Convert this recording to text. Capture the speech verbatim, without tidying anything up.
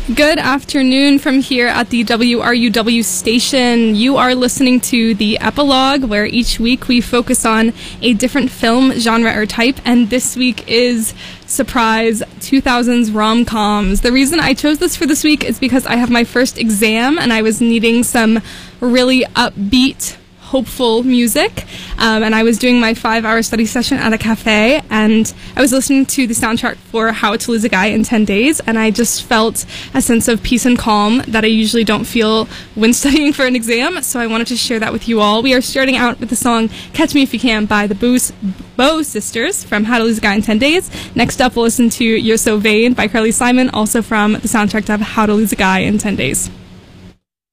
Good afternoon from here at the W R U W station. You are listening to the Epilogue, where each week we focus on a different film, genre, or type, and this week is, surprise, two thousands rom-coms. The reason I chose this for this week is because I have my first exam, and I was needing some really upbeat, hopeful music, um, and I was doing my five-hour study session at a cafe, and I was listening to the soundtrack for How to Lose a Guy in ten days, and I just felt a sense of peace and calm that I usually don't feel when studying for an exam, so I wanted to share that with you all. We are starting out with the song Catch Me If You Can by the Boos, Bow Sisters from How to Lose a Guy in ten days. Next up, we'll listen to You're So Vain by Carly Simon, also from the soundtrack of How to Lose a Guy in ten days.